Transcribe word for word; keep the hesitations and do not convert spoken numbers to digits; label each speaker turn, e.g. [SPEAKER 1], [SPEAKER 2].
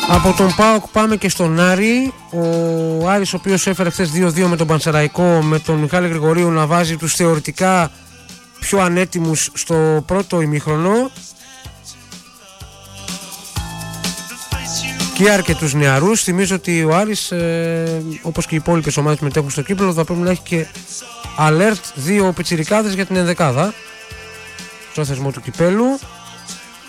[SPEAKER 1] Από τον ΠΑΟΚ πάμε και στον Άρη. Ο Άρης, ο οποίος έφερε χθες δύο δύο με τον Πανσεραϊκό, με τον Μιχάλη Γρηγορίου να βάζει τους θεωρητικά πιο ανέτοιμους στο πρώτο ημίχρονο και αρκετούς νεαρούς. Θυμίζω ότι ο Άρης, ε, όπως και οι υπόλοιπες ομάδες που μετέχουν στο κύπελλο, θα πρέπει να έχει και alert δύο πιτσιρικάδες για την ενδεκάδα στο θεσμό του κυπέλλου.